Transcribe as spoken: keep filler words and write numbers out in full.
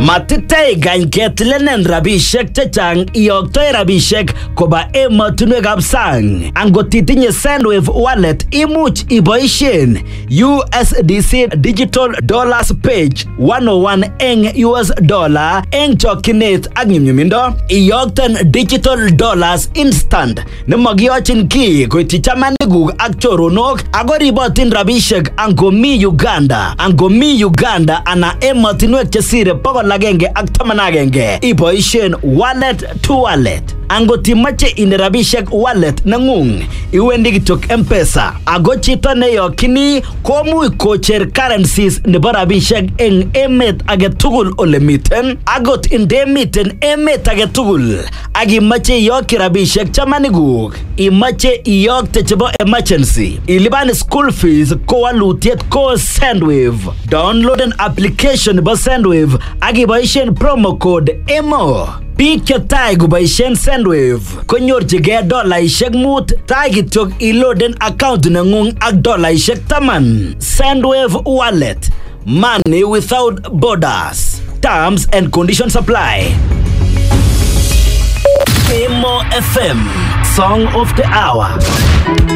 Matitei gany ketilenen rabishek chechang iyoktoi rabishek koba emotinwekab sang. Angot itinye Sendwave wallet imuch iboishen U S D C Digital Dollars Page one oh one eng U S dollar eng chokchinet ak nyumnyumindo. Iyokten digital dollars instant nemokiyochin kiy koityi chamanikuk ak choronok ako ribotin rabishek angomi Uganda. Angomi Uganda ana emotinwek chesire bokol agenge ak taman agenge iboishen wallet to wallet. Angot imache inde rabishek wallet nengung iwendi kityok M-Pesa ako chito neyokyini komuch kocher currencies nebo rabishek eng emet age tugul ole miten. Agot inde miten emet age tugul ak imache iyokyi rabishek chamanikuk, imache iyokte chebo emergency, ilipan school fees, ko walutiet ko Sendwave. Download an application nebo Sendwave ak iboishen promo code E M O. Biik chetai kuboishen Sendwave konyorchigei dolaishek mut tai kityok iloaden account nengung ak dolaishek taman. Sendwave wallet, money without borders. Terms and conditions apply. Emo F M, song of the hour.